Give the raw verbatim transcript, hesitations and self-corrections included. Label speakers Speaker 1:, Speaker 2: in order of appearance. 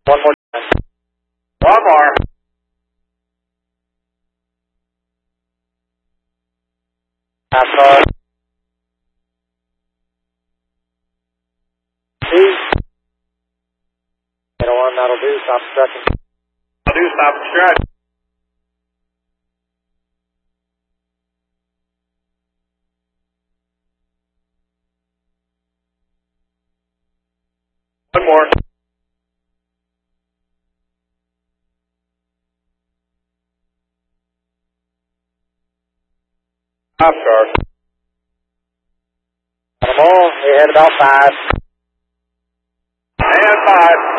Speaker 1: One more time. One more. Half car. Two. Get on, that'll do. Stop stretching. That'll do. Stop and stretch. One more. Half car. Got them all. They had about five. They had five.